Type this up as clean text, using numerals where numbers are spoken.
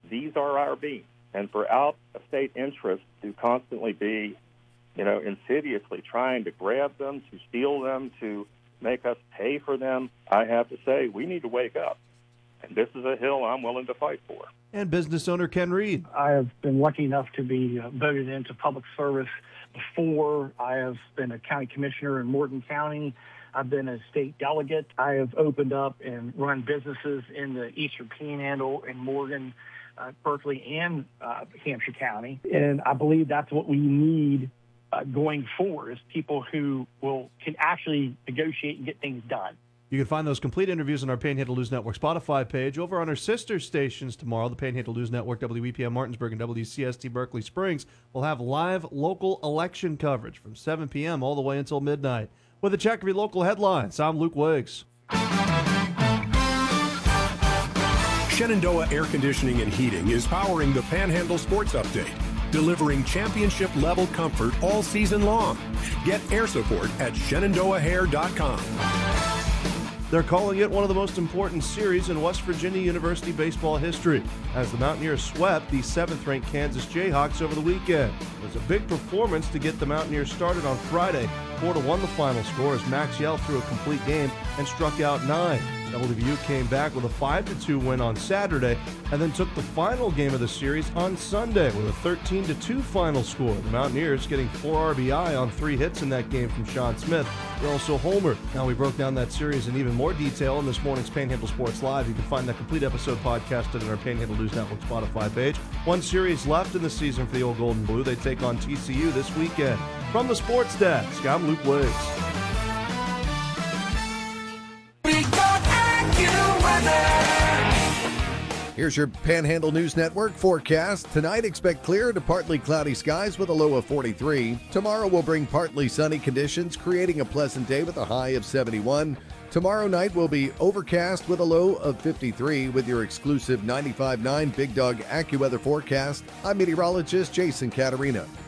these are our beans. And for out-of-state interests to constantly be, insidiously trying to grab them, to steal them, to make us pay for them, I have to say we need to wake up. And this is a hill I'm willing to fight for. And business owner Ken Reed. I have been lucky enough to be voted into public service before. I have been a county commissioner in Morgan County. I've been a state delegate. I have opened up and run businesses in the Eastern Panhandle in Morgan, Berkeley, and Hampshire County. And I believe that's what we need going forward, is people who can actually negotiate and get things done. You can find those complete interviews on our Panhandle News Network Spotify page. Over on our sister stations tomorrow, the Panhandle News Network, WEPM Martinsburg, and WCST Berkeley Springs will have live local election coverage from 7 p.m. all the way until midnight. With a check of your local headlines, I'm Luke Wiggs. Shenandoah Air Conditioning and Heating is powering the Panhandle Sports Update, delivering championship-level comfort all season long. Get air support at ShenandoahHair.com. They're calling it one of the most important series in West Virginia University baseball history, as the Mountaineers swept the 7th-ranked Kansas Jayhawks over the weekend. It was a big performance to get the Mountaineers started on Friday. 4-1 the final score as Max Yell threw a complete game and struck out 9. WVU came back with a 5-2 win on Saturday and then took the final game of the series on Sunday with a 13-2 final score. The Mountaineers getting 4 RBI on 3 hits in that game from Sean Smith. They also homered. Now, we broke down that series in even more detail in this morning's Panhandle Sports Live. You can find that complete episode podcasted on our Panhandle News Network Spotify page. One series left in the season for the old Golden Blue. They take on TCU this weekend. From the Sports Desk, I'm Luke Wiggs. Here's your Panhandle News Network forecast. Tonight, expect clear to partly cloudy skies with a low of 43. Tomorrow will bring partly sunny conditions, creating a pleasant day with a high of 71. Tomorrow night will be overcast with a low of 53 with your exclusive 95.9 Big Dog AccuWeather forecast. I'm meteorologist Jason Caterina.